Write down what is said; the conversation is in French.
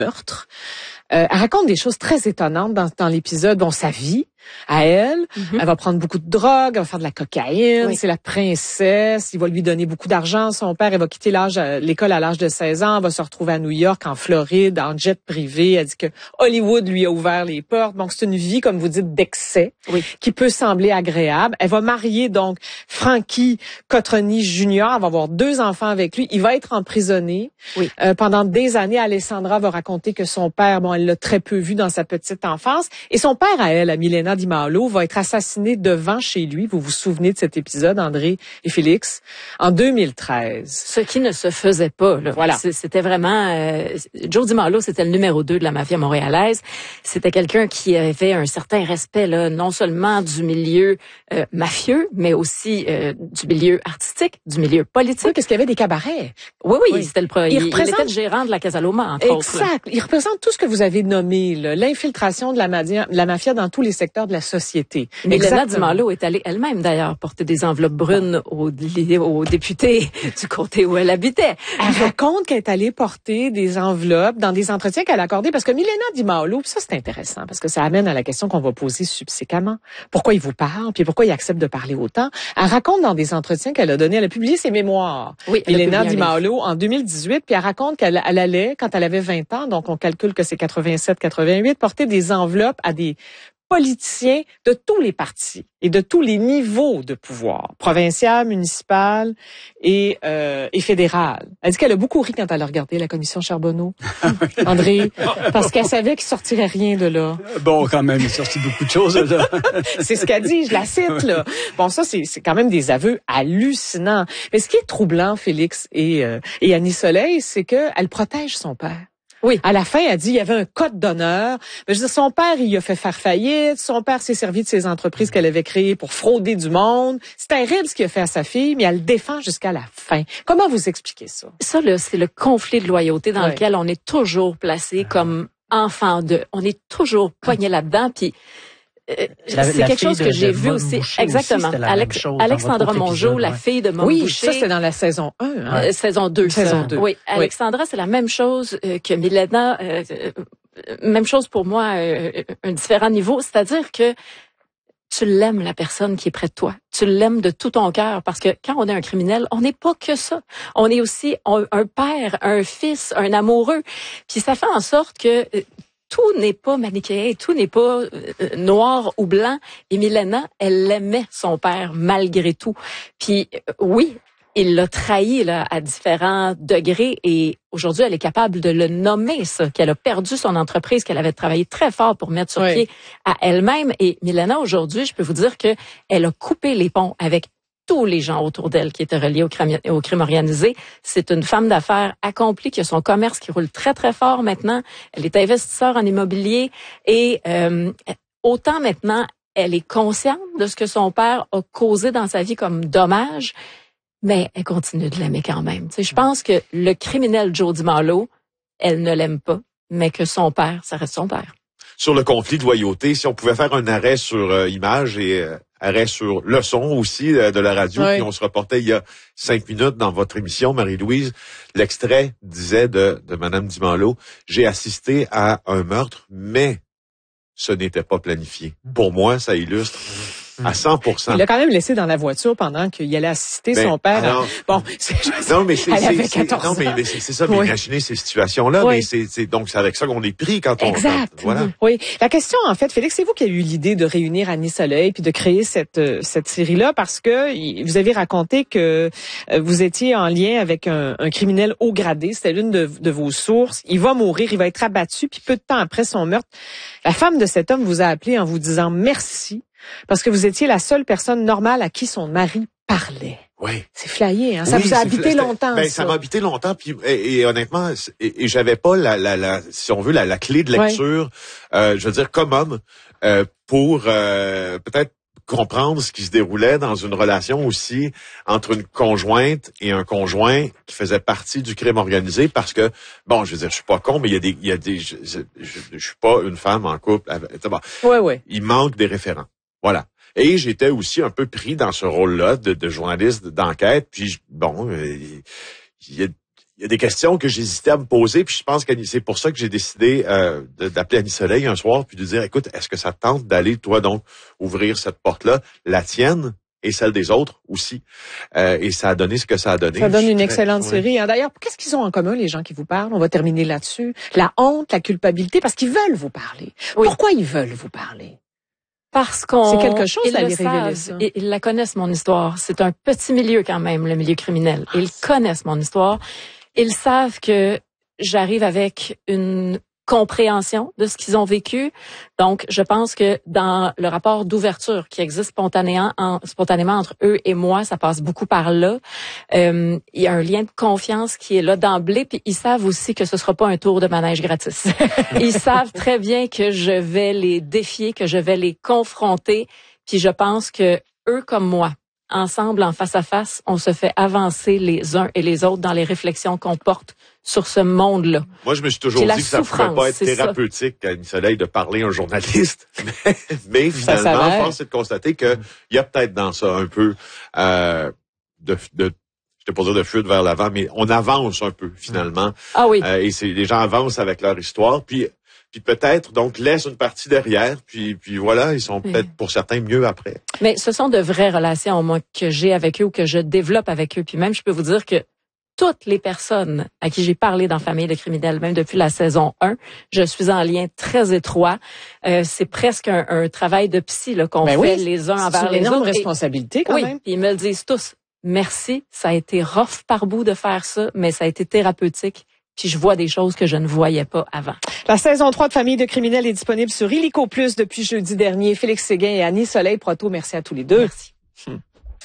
meurtre. Elle raconte des choses très étonnantes dans l'épisode. Bon, sa vie à elle. Elle va prendre beaucoup de drogue, elle va faire de la cocaïne. Oui. C'est la princesse. Il va lui donner beaucoup d'argent. Son père, elle va quitter l'école à l'âge de 16 ans. Elle va se retrouver à New York, en Floride, en jet privé. Elle dit que Hollywood lui a ouvert les portes. Donc, c'est une vie, comme vous dites, d'excès, qui peut sembler agréable. Elle va marier, donc, Frankie Cotroni Jr. Elle va avoir 2 enfants avec lui. Il va être emprisonné. Oui. Pendant des années, Alessandra va raconter que son père, bon, elle l'a très peu vu dans sa petite enfance. Et son père à elle, à Milena Di Maolo, va être assassiné devant chez lui. Vous vous souvenez de cet épisode, André et Félix, en 2013. Ce qui ne se faisait pas, là. Voilà. C'était vraiment... Joe Di Maolo, c'était le numéro 2 de la mafia montréalaise. C'était quelqu'un qui avait un certain respect, là, non seulement du milieu mafieux, mais aussi du milieu artistique, du milieu politique. Oui, parce qu'il y avait des cabarets. Oui, c'était il était le gérant de la Casa Loma, entre autres. Exact. Il représente tout ce que vous avez nommé, l'infiltration de la mafia dans tous les secteurs de la société. Milena Di Maolo est allée elle-même, d'ailleurs, porter des enveloppes brunes aux députés du comté où elle habitait. Elle raconte qu'elle est allée porter des enveloppes dans des entretiens qu'elle a accordés, parce que Milena Di Maolo, ça c'est intéressant, parce que ça amène à la question qu'on va poser subséquemment. Pourquoi il vous parle, puis pourquoi il accepte de parler autant? Elle raconte dans des entretiens qu'elle a donnés, elle a publié ses mémoires. Oui, Milena Di Maolo, en 2018, puis elle raconte qu'elle allait, quand elle avait 20 ans, donc on calcule que c'est 87-88, porter des enveloppes à des politiciens de tous les partis et de tous les niveaux de pouvoir, provincial, municipal et fédéral. Elle dit qu'elle a beaucoup ri quand elle a regardé la commission Charbonneau, André, parce qu'elle savait qu'il sortirait rien de là. Bon, quand même, il est sorti beaucoup de choses de là. C'est ce qu'elle dit, je la cite, là. Bon, ça, c'est quand même des aveux hallucinants. Mais ce qui est troublant, Félix et Annie Soleil, c'est qu'elle protège son père. Oui. À la fin, elle dit, il y avait un code d'honneur. Mais je veux dire, son père, il a fait faire faillite. Son père s'est servi de ses entreprises qu'elle avait créées pour frauder du monde. C'est terrible ce qu'il a fait à sa fille, mais elle le défend jusqu'à la fin. Comment vous expliquez ça? Ça, là, c'est le conflit de loyauté dans lequel on est toujours placé comme enfant de. On est toujours poigné là-dedans, puis c'est quelque chose que j'ai vu aussi. Exactement. Alexandra Mongeau, la fille de Maude Boucher. Oui, ça, c'est dans la saison 1. Hein? Saison 2. Saison 2. Oui. Alexandra, c'est la même chose que Milena. Même chose pour moi, un différent niveau. C'est-à-dire que tu l'aimes, la personne qui est près de toi. Tu l'aimes de tout ton cœur, parce que quand on est un criminel, on n'est pas que ça. On est aussi un père, un fils, un amoureux. Puis ça fait en sorte que tout n'est pas manichéen, tout n'est pas noir ou blanc. Et Milena, elle aimait son père malgré tout. Puis oui, il l'a trahi là à différents degrés, et aujourd'hui, elle est capable de le nommer, ça, qu'elle a perdu son entreprise, qu'elle avait travaillé très fort pour mettre sur pied à elle-même. Et Milena, aujourd'hui, je peux vous dire que elle a coupé les ponts avec tous les gens autour d'elle qui étaient reliés au crime organisé. C'est une femme d'affaires accomplie qui a son commerce qui roule très, très fort maintenant. Elle est investisseur en immobilier et autant maintenant, elle est consciente de ce que son père a causé dans sa vie comme dommage, mais elle continue de l'aimer quand même. Tu sais, je pense que le criminel Joe Di Maolo, elle ne l'aime pas, mais que son père, ça reste son père. Sur le conflit de loyauté, si on pouvait faire un arrêt sur image et arrêt sur le son aussi de la radio, puis on se reportait il y a 5 minutes dans votre émission, Marie-Louise, l'extrait disait de Madame Di Maolo, j'ai assisté à un meurtre, mais ce n'était pas planifié. Pour moi, ça illustre à 100%. Il l'a quand même laissé dans la voiture pendant qu'il allait assister son père. Alors, bon, non, mais c'est ça. Mais oui. imaginez ces situations-là. Oui. Mais donc c'est avec ça qu'on est pris quand on. Exact. Voilà. Oui. La question, en fait, Félix, c'est vous qui avez eu l'idée de réunir Annie Soleil puis de créer cette série-là, parce que vous avez raconté que vous étiez en lien avec un criminel haut gradé. C'était l'une de vos sources. Il va mourir, il va être abattu, puis peu de temps après son meurtre, la femme de cet homme vous a appelé en vous disant merci, parce que vous étiez la seule personne normale à qui son mari parlait. Oui. C'est flyé, hein? Ça vous a habité longtemps, ça m'a habité longtemps, puis et honnêtement, et j'avais pas si on veut, la clé de lecture, je veux dire, comme homme, pour peut-être comprendre ce qui se déroulait dans une relation aussi entre une conjointe et un conjoint qui faisait partie du crime organisé, parce que, bon, je veux dire, je suis pas con, mais il y a des, je suis pas une femme en couple. Il manque des référents. Voilà. Et j'étais aussi un peu pris dans ce rôle-là de journaliste d'enquête. Puis bon, il y a des questions que j'hésitais à me poser, puis je pense que c'est pour ça que j'ai décidé d'appeler Annie Soleil un soir, puis de dire, écoute, est-ce que ça te tente d'aller, toi, donc, ouvrir cette porte-là, la tienne et celle des autres aussi. Et ça a donné ce que ça a donné. Ça donne une excellente série. Hein. D'ailleurs, qu'est-ce qu'ils ont en commun, les gens qui vous parlent? On va terminer là-dessus. La honte, la culpabilité, parce qu'ils veulent vous parler. Oui. Pourquoi ils veulent vous parler? Parce qu'on... C'est quelque chose d'aller révéler ça. Ils la connaissent, mon histoire. C'est un petit milieu quand même, le milieu criminel. Ils connaissent mon histoire. Ils savent que j'arrive avec une compréhension de ce qu'ils ont vécu. Donc, je pense que dans le rapport d'ouverture qui existe spontanément entre eux et moi, ça passe beaucoup par là. Il y a un lien de confiance qui est là d'emblée, puis ils savent aussi que ce sera pas un tour de manège gratis. Ils savent très bien que je vais les défier, que je vais les confronter, puis je pense que eux comme moi, ensemble, en face à face, on se fait avancer les uns et les autres dans les réflexions qu'on porte sur ce monde-là. Moi, je me suis toujours dit que ça ne pouvait pas être thérapeutique, Annie Soleil, de parler à un journaliste. Mais finalement, force est de constater qu'il y a peut-être dans ça un peu je ne vais pas dire de fuite vers l'avant, mais on avance un peu, finalement. Ah oui. Et les gens avancent avec leur histoire, puis peut-être, donc, laissent une partie derrière, puis voilà, ils sont peut-être, pour certains, mieux après. Mais ce sont de vraies relations, moi, que j'ai avec eux ou que je développe avec eux. Puis même, je peux vous dire que toutes les personnes à qui j'ai parlé dans Famille de criminels, même depuis la saison 1, je suis en lien très étroit. C'est presque un travail de psy là, qu'on fait les uns envers les autres. C'est une énorme responsabilité, quand même. Puis ils me le disent tous. Merci, ça a été rough par bout de faire ça, mais ça a été thérapeutique. Puis je vois des choses que je ne voyais pas avant. La saison 3 de Famille de criminels est disponible sur Illico Plus depuis jeudi dernier. Félix Séguin et Annie Soleil Proto, merci à tous les deux. Merci.